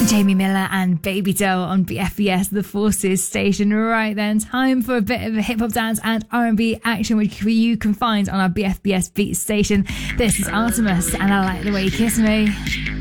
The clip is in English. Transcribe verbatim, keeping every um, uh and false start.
Jamie Miller and Baby Doll on B F B S, the Forces station. Right then, time for a bit of a hip-hop dance and R and B action, which you can find on our B F B S Beat station. This is Artemis, and I Like the Way You Kiss Me.